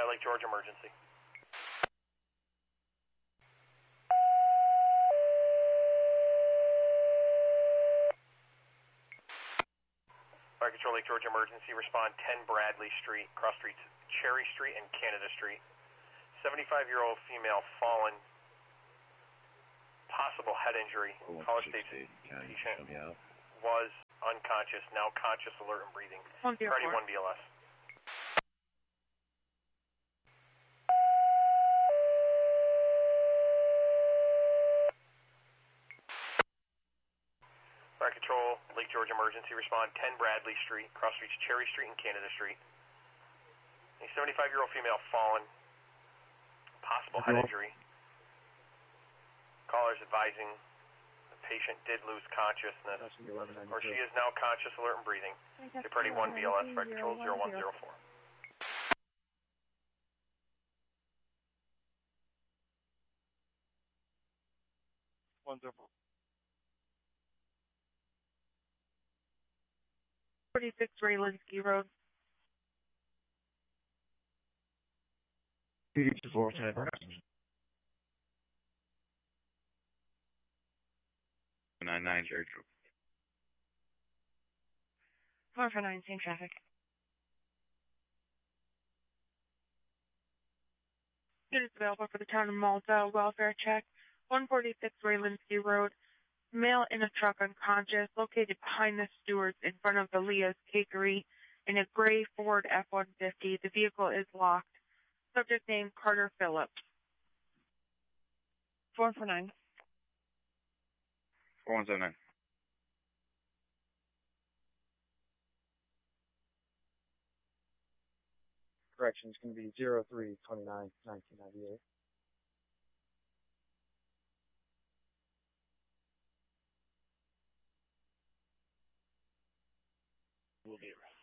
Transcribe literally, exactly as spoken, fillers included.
Lake George emergency. Fire Control Lake George emergency, respond ten Bradley Street, cross streets Cherry Street and Canada Street. seventy-five-year-old female fallen, possible head injury. Caller states patient was unconscious, now conscious, alert, and breathing. Priority one B L S. Fire Control, Lake George emergency, respond ten Bradley Street, cross streets Cherry Street and Canada Street. A seventy-five-year-old female fallen, possible head injury. Callers advising the patient did lose consciousness, or she is now conscious, alert, and breathing. Priority one B L S, Fire Control zero one zero four. one zero four. forty-six Raylinsky Road. two two four ten. nine nine Cherry Troop. four four nine, same traffic. Units available for the town of Malta, welfare check. one forty-six Raylinsky Road. Male in a truck unconscious, located behind the stewards in front of the Leah's Cakery in a gray Ford F one fifty. The vehicle is locked. Subject name Carter Phillips. four four nine. four one seven nine. Corrections can be zero three twenty-nine nineteen ninety-eight. Will be arrested.